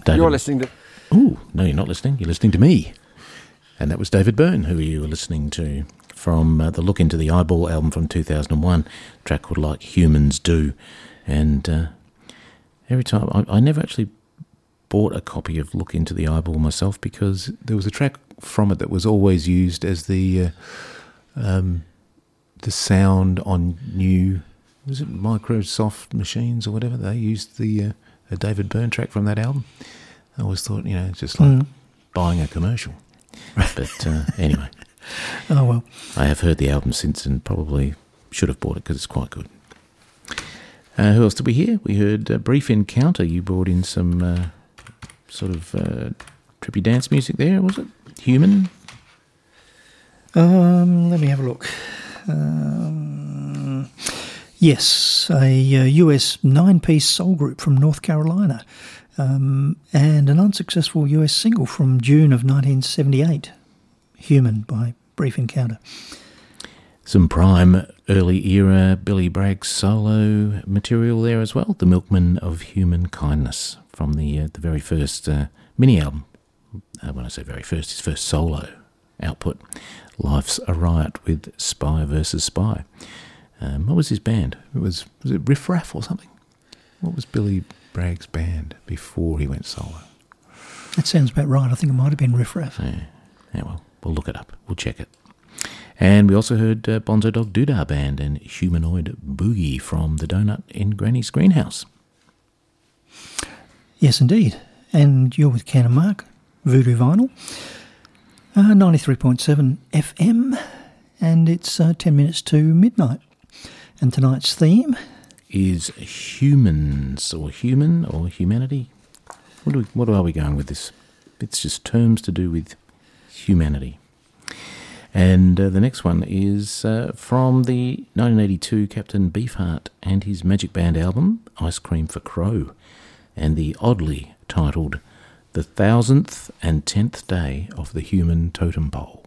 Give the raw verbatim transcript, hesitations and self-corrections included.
David. You're listening to... Ooh, no, you're not listening. You're listening to me. And that was David Byrne, who you were listening to from uh, the Look Into the Eyeball album from two thousand one, a track called Like Humans Do. And uh, every time... I, I never actually bought a copy of Look Into the Eyeball myself because there was a track from it that was always used as the uh, um, the sound on new... Was it Microsoft machines or whatever? They used the uh, a David Byrne track from that album. I always thought, you know, it's just like mm. buying a commercial. But uh, anyway. Oh, well. I have heard the album since and probably should have bought it because it's quite good. Uh, who else did we hear? We heard uh, Brief Encounter. You brought in some uh, sort of uh, trippy dance music there, was it? Human? Um, let me have a look. Um... Yes, a uh, U S nine-piece soul group from North Carolina, um, and an unsuccessful U S single from June of nineteen seventy-eight, Human by Brief Encounter. Some prime early-era Billy Bragg solo material there as well, The Milkman of Human Kindness, from the uh, the very first uh, mini-album. Uh, when I say very first, his first solo output, Life's a Riot with Spy versus Spy. Um, what was his band? It was was it Riff Raff or something? What was Billy Bragg's band before he went solo? That sounds about right. I think it might have been Riff Raff. Yeah, yeah well, we'll look it up. We'll check it. And we also heard uh, Bonzo Dog Doodah Band and Humanoid Boogie from The Donut in Granny's Greenhouse. Yes, indeed. And you're with Ken and Mark, Voodoo Vinyl, uh, ninety-three point seven F M, and it's uh, ten minutes to midnight. And tonight's theme is humans, or human, or humanity. What, do we, what are we going with this? It's just terms to do with humanity. And uh, the next one is uh, from the nineteen eighty-two Captain Beefheart and his Magic Band album, Ice Cream for Crow, and the oddly titled The Thousandth and Tenth Day of the Human Totem Pole.